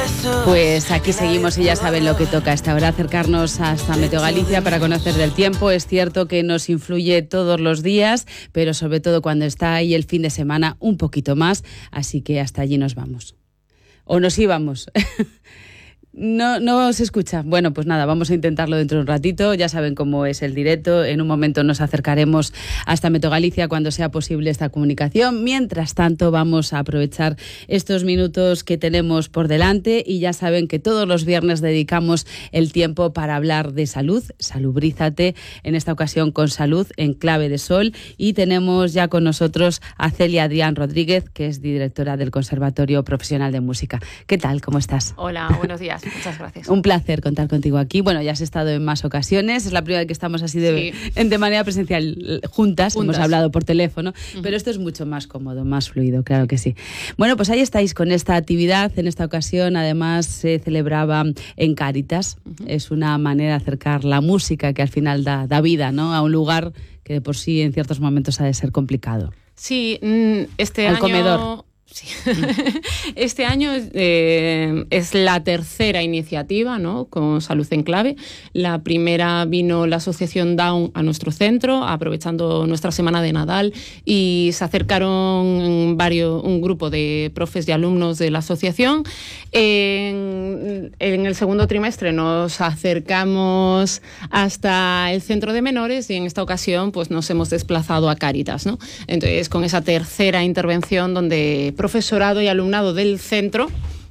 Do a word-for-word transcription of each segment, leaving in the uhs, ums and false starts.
Pues aquí seguimos y ya saben lo que toca a esta hora, acercarnos hasta Meteo Galicia para conocer del tiempo. Es cierto que nos influye todos los días, pero sobre todo cuando está ahí el fin de semana un poquito más, así que hasta allí nos vamos. O nos íbamos. No, no se escucha. Bueno, pues nada, vamos a intentarlo dentro de un ratito. Ya saben cómo es el directo. En un momento nos acercaremos hasta Meteo Galicia cuando sea posible esta comunicación. Mientras tanto, vamos a aprovechar estos minutos que tenemos por delante y ya saben que todos los viernes dedicamos el tiempo para hablar de salud. Salubrízate, en esta ocasión con salud en clave de sol. Y tenemos ya con nosotros a Celia Adrián Rodríguez, que es directora del Conservatorio Profesional de Música. ¿Qué tal? ¿Cómo estás? Hola, buenos días. Muchas gracias. Un placer contar contigo aquí. Bueno, ya has estado en más ocasiones. Es la primera vez que estamos así de, sí. de manera presencial juntas. juntas. Hemos hablado por teléfono, uh-huh. pero esto es mucho más cómodo, más fluido, claro que sí. Bueno, pues ahí estáis con esta actividad. En esta ocasión, además, se celebraba en Cáritas. Uh-huh. Es una manera de acercar la música que al final da, da vida, ¿no?, a un lugar que de por sí en ciertos momentos ha de ser complicado. Sí, este Al año... comedor. Sí. Este año eh, es la tercera iniciativa, ¿no?, con Salud en Clave. La primera vino la Asociación Down a nuestro centro, aprovechando nuestra semana de Nadal, y se acercaron varios, un grupo de profes y alumnos de la asociación. En, en el segundo trimestre nos acercamos hasta el centro de menores y en esta ocasión pues, nos hemos desplazado a Cáritas, ¿no? Entonces, con esa tercera intervención donde profesorado y alumnado del centro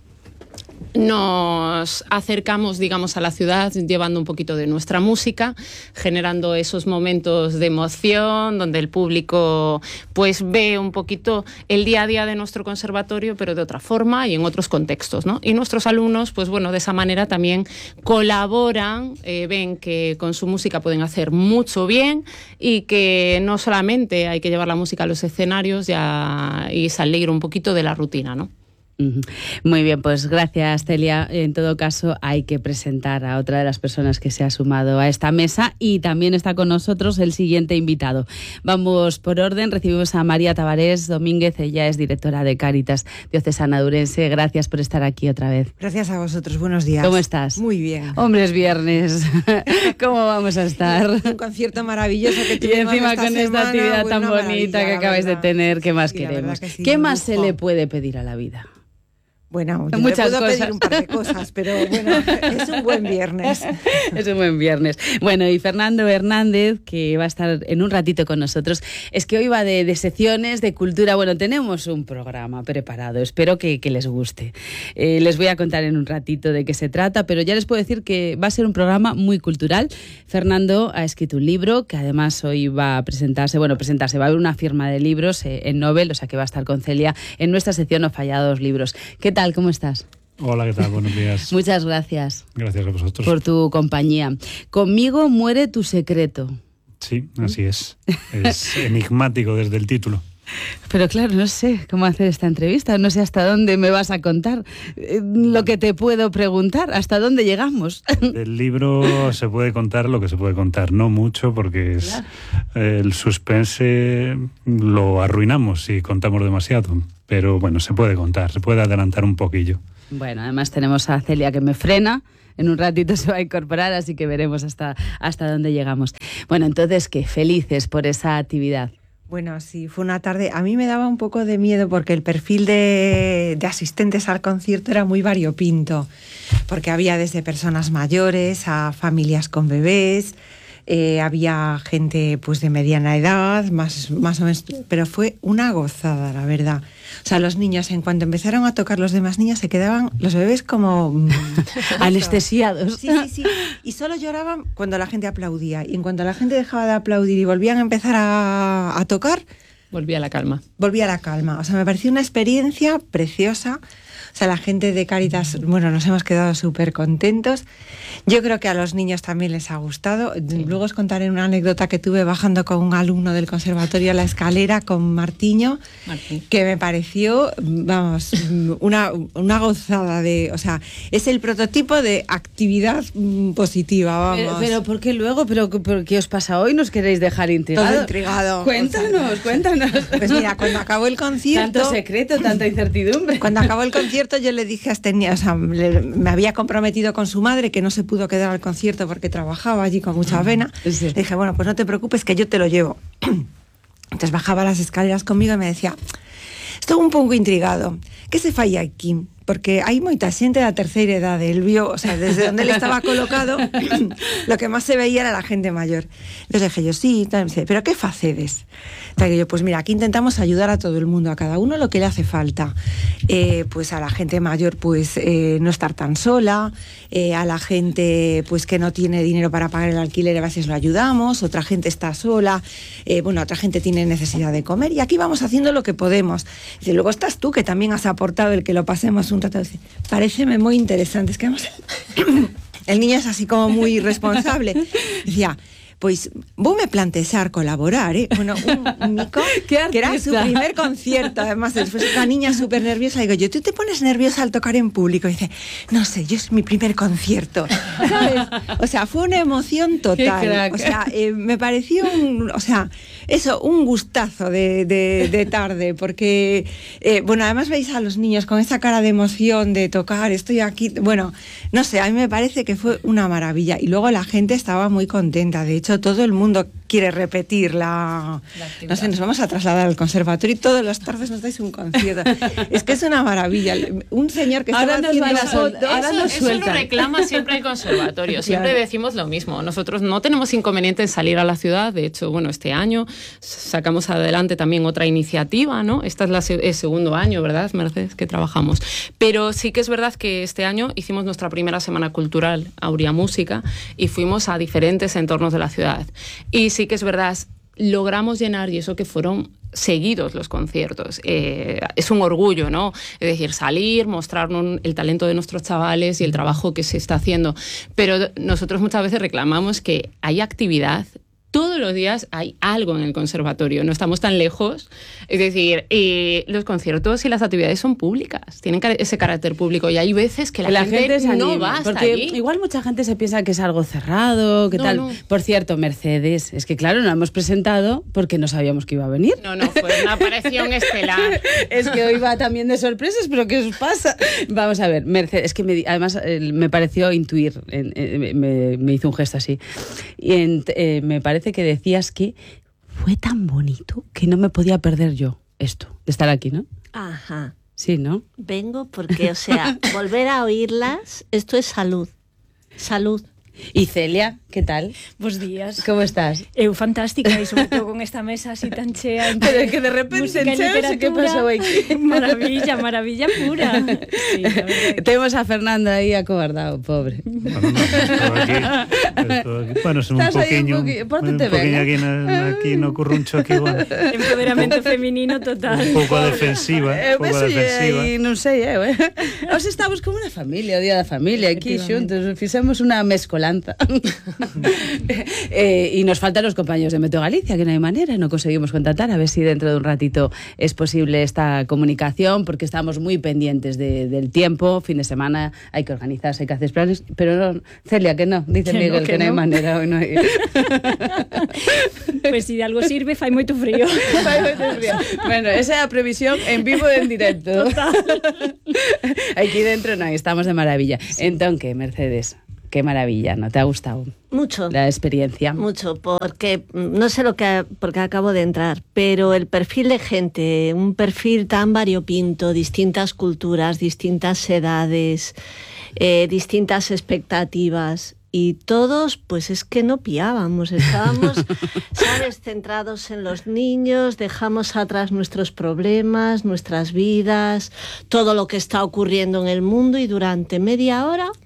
nos acercamos, digamos, a la ciudad llevando un poquito de nuestra música, generando esos momentos de emoción donde el público pues ve un poquito el día a día de nuestro conservatorio, pero de otra forma y en otros contextos, ¿no? Y nuestros alumnos, pues bueno, de esa manera también colaboran, eh, ven que con su música pueden hacer mucho bien y que no solamente hay que llevar la música a los escenarios ya, y salir un poquito de la rutina, ¿no? Muy bien, pues gracias, Celia. En todo caso, hay que presentar a otra de las personas que se ha sumado a esta mesa y también está con nosotros el siguiente invitado. Vamos por orden, recibimos a María Tavares Domínguez, ella es directora de Cáritas Diocesana de Ourense. Gracias por estar aquí otra vez. Gracias a vosotros, buenos días. ¿Cómo estás? Muy bien. Hombre, es viernes. ¿Cómo vamos a estar? Un concierto maravilloso que tuvimos y encima esta con esta semana, actividad bueno, tan bonita que acabáis de tener. ¿Qué más sí, queremos? Que sí, ¿Qué más lujo. se le puede pedir a la vida? Bueno, yo Muchas le puedo cosas. pedir un par de cosas, pero bueno, es un buen viernes. Es un buen viernes. Bueno, y Fernando Hernández, que va a estar en un ratito con nosotros, es que hoy va de, de secciones, de cultura. Bueno, tenemos un programa preparado, espero que, que les guste. Eh, les voy a contar en un ratito de qué se trata, pero ya les puedo decir que va a ser un programa muy cultural. Fernando ha escrito un libro que además hoy va a presentarse, bueno, presentarse, va a haber una firma de libros eh, en Nobel, o sea que va a estar con Celia en nuestra sección O Fallados Libros. ¿Qué tal? ¿Cómo estás? Hola, ¿qué tal? Buenos días. Muchas gracias. Gracias a vosotros. Por tu compañía. Conmigo muere tu secreto. Sí, así es. Es enigmático desde el título. Pero claro, no sé cómo hacer esta entrevista, no sé hasta dónde me vas a contar eh, lo que te puedo preguntar, hasta dónde llegamos. Del libro se puede contar lo que se puede contar, no mucho, porque es, claro. eh, el suspense lo arruinamos si contamos demasiado, pero bueno, se puede contar, se puede adelantar un poquillo. Bueno, además tenemos a Celia que me frena. En un ratito se va a incorporar, así que veremos hasta, hasta dónde llegamos. Bueno, entonces, ¿qué? Felices por esa actividad. Bueno, sí, fue una tarde. A mí me daba un poco de miedo porque el perfil de, de asistentes al concierto era muy variopinto, porque había desde personas mayores a familias con bebés, eh, había gente pues de mediana edad, más, más o menos, pero fue una gozada, la verdad. O sea, los niños, en cuanto empezaron a tocar los demás niños, se quedaban los bebés como mmm, anestesiados. Sí, sí, sí. Y solo lloraban cuando la gente aplaudía. Y en cuanto la gente dejaba de aplaudir y volvían a empezar a, a tocar, volvía la calma. Volvía la calma. O sea, me pareció una experiencia preciosa. O sea, la gente de Cáritas, bueno, nos hemos quedado súper contentos. Yo creo que a los niños también les ha gustado. Sí. Luego os contaré una anécdota que tuve bajando con un alumno del conservatorio a la escalera, con Martiño, Martín. Que me pareció, vamos, una, una gozada de... O sea, es el prototipo de actividad positiva, vamos. Pero, pero ¿por qué luego? ¿Pero por qué os pasa hoy? ¿Nos queréis dejar intrigados? Todo intrigado. Cuéntanos, o sea, cuéntanos. Pues mira, cuando acabó el concierto... Tanto secreto, tanta incertidumbre. Cuando acabó el concierto, concierto yo le dije a este niño, o sea, le, me había comprometido con su madre, que no se pudo quedar al concierto porque trabajaba allí con mucha pena. Sí. Le dije, bueno, pues no te preocupes, que yo te lo llevo. Entonces bajaba las escaleras conmigo y me decía, estoy un pouco intrigado, que se fai aquí? Porque hai moita xente da terceira idade. El vio, o sea, desde donde él estaba colocado, lo que más se veía era la gente mayor. Entonces dije yo, sí, tal, dice, pero ¿qué facedes? Entonces yo, pues mira, aquí intentamos ayudar a todo el mundo, a cada uno lo que le hace falta. Eh, pues a la gente mayor, pues eh, no estar tan sola, eh, a la gente pues que no tiene dinero para pagar el alquiler, a veces lo ayudamos, otra gente está sola, eh, bueno, otra gente tiene necesidad de comer, y aquí vamos haciendo lo que podemos. Dice, luego estás tú, que también has aportado el que lo pasemos un rato. Dice, paréceme moi interesante. Es que vamos, el niño es así como muy responsable. Decía, pois voume plantexar colaborar, eh? Bueno, un, un mico que era su primer concierto, además después esta niña súper nerviosa, digo yo, ¿tú te pones nerviosa al tocar en público? Y dice, no sé, yo es mi primer concierto, ¿sabes? O sea, fue una emoción total. O sea, eh, me pareció un, o sea, eso, un gustazo de, de, de tarde, porque, eh, bueno, además veis a los niños con esa cara de emoción de tocar, estoy aquí, bueno, no sé, a mí me parece que fue una maravilla. Y luego la gente estaba muy contenta, de hecho, todo el mundo quiere repetir la... la no sé, nos vamos a trasladar al conservatorio y todas las tardes nos dais un concierto. Es que es una maravilla. Un señor que ahora está haciendo nos fotos... Ahora nos eso lo reclama siempre el conservatorio. Siempre claro. decimos lo mismo. Nosotros no tenemos inconveniente en salir a la ciudad. De hecho, bueno, este año sacamos adelante también otra iniciativa, ¿no? Este es la, el segundo año, ¿verdad, Mercedes, que trabajamos? Pero sí que es verdad que este año hicimos nuestra primera semana cultural, Aurea Música, y fuimos a diferentes entornos de la ciudad. Y sí que es verdad, logramos llenar, y eso que fueron seguidos los conciertos. Eh, es un orgullo, ¿no? Es decir, salir, mostrarnos el talento de nuestros chavales y el trabajo que se está haciendo. Pero nosotros muchas veces reclamamos que hay actividad. Todos los días hay algo en el conservatorio, no estamos tan lejos. Es decir, eh, los conciertos y las actividades son públicas, tienen ese carácter público, y hay veces que la, la gente, gente no va hasta porque allí. Igual mucha gente se piensa que es algo cerrado, que no, tal. No. Por cierto, Mercedes, es que claro, no la hemos presentado porque no sabíamos que iba a venir. No, no, fue una aparición estelar. Es que hoy va también de sorpresas, pero ¿qué os pasa? Vamos a ver, Mercedes, es que me, además eh, me pareció intuir, eh, me, me hizo un gesto así, y en, eh, me parece que decías que fue tan bonito que no me podía perder yo esto, de estar aquí, ¿no? Ajá. Sí, ¿no? Vengo porque, o sea, volver a oírlas, esto es salud. Salud. Y Celia, ¿qué tal? Bos días. Como estás? Eu fantástica, e sobre todo con esta mesa así tan chea. Pero que de repente encheos, que pasou aquí? Maravilla, maravilla pura. Sí, tenemos a Fernando aí acobardado, pobre. Bueno, no, estou aquí, estou aquí. Bueno, son un poquinho, un poquinho aquí, na, aquí no curruncho aquí, bueno. Empoderamento feminino total. Un pouco defensiva, un pouco defensiva. E non sei, eu, eh. Os estamos como unha familia, o día da familia, aquí xuntos, fixemos unha mezcolanza. eh, y nos faltan los compañeros de Meteo Galicia, que no hay manera, no conseguimos contactar, a ver si dentro de un ratito es posible esta comunicación, porque estamos muy pendientes de, del tiempo, fin de semana, hay que organizarse, hay que hacer planes, pero no, Celia, que no, dice que Miguel, no, que, que no hay manera, hoy no hay. Pues si de algo sirve, fai moito frío. Fai moito frío. Bueno, esa é a previsión en vivo e en directo. Total. Aquí dentro no, estamos de maravilla. Sí. Entón, que, Mercedes? Qué maravilla, ¿no? ¿Te ha gustado? Mucho. La experiencia. Mucho, porque no sé lo que porque acabo de entrar, pero el perfil de gente, un perfil tan variopinto, distintas culturas, distintas edades, eh, distintas expectativas. Y todos, pues es que no piábamos, estábamos, ¿sabes?, centrados en los niños, dejamos atrás nuestros problemas, nuestras vidas, todo lo que está ocurriendo en el mundo, y durante media hora